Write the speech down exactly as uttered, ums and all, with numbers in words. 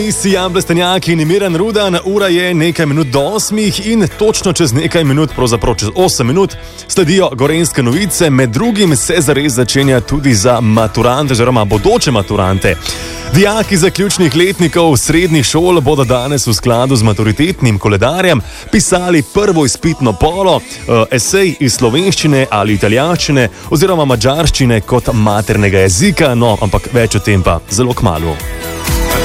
Si Jan Blestenjak in Miran Rudan, ura je nekaj minut do osmih in točno čez nekaj minut, pravzaprav čez osem minut, sledijo gorenjske novice. Med drugim se zares začenja tudi za maturante oziroma bodoče maturante. Dijaki zaključnih letnikov srednjih šol bodo danes v skladu z maturitetnim koledarjem pisali prvo izpitno polo, esej iz slovenščine ali italijanščine oziroma madžarščine kot maternega jezika, no, ampak več o tem pa zelo kmalu.